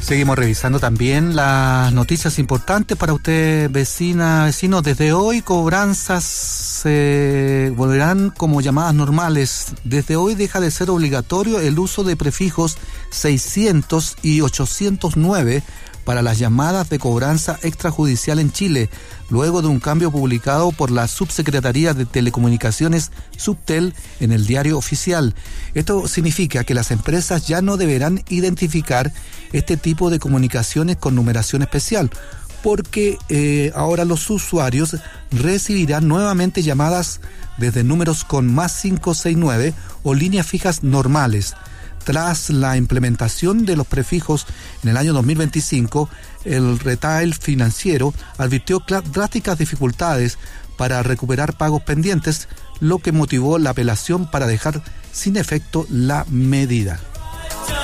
Seguimos revisando también las noticias importantes para usted, vecina, vecino. Desde hoy cobranzas se volverán como llamadas normales. Desde hoy deja de ser obligatorio el uso de prefijos 600 y 809 para las llamadas de cobranza extrajudicial en Chile, luego de un cambio publicado por la Subsecretaría de Telecomunicaciones, Subtel, en el Diario Oficial. Esto significa que las empresas ya no deberán identificar este tipo de comunicaciones con numeración especial, porque ahora los usuarios recibirán nuevamente llamadas desde números con más 569 o líneas fijas normales. Tras la implementación de los prefijos en el año 2025, el retail financiero advirtió drásticas dificultades para recuperar pagos pendientes, lo que motivó la apelación para dejar sin efecto la medida.